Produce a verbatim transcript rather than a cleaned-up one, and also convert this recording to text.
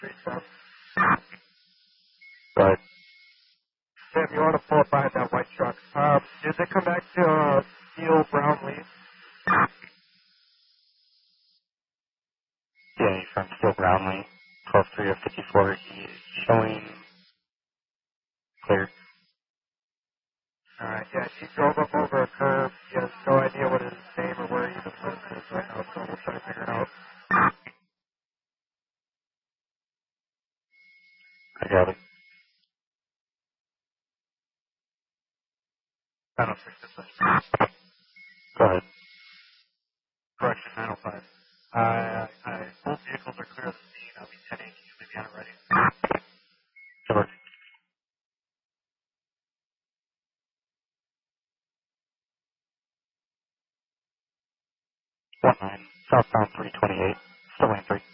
But Sam, you want to pull up behind that white truck. Uh, did they come back to uh, Steel Brown Leaf? yeah, he's from Steel Brownlee, twelve three of fifty-four. He is showing clear. Alright, yeah, he drove up over a curve. He has no idea what his name or where he even lives right now, so we'll try to figure it out. I got it. nine oh six, this way. Go ahead. Correction, nine oh five. Uh, uh, both vehicles are clear of the scene. I'll be ten eighty. You may be on it ready. George. One nine, southbound three twenty-eight, still lane three.